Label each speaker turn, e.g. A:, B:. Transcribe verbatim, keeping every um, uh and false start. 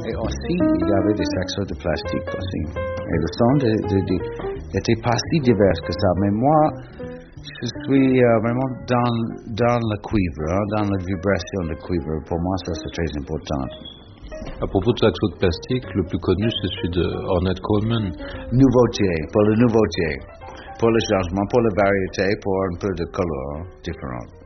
A: Et aussi, il y avait des saxos de plastique aussi. Et le son de, de, de, n'était pas si divers que ça. Mais moi, je suis euh, vraiment dans, dans le cuivre, hein, dans la vibration de cuivre. Pour moi, ça c'est très important.
B: À propos de saxo de plastique, le plus connu c'est celui de Ornette Coleman.
A: Nouveauté, pour le nouveauté, pour le changement, pour la variété, pour un peu de couleur différent.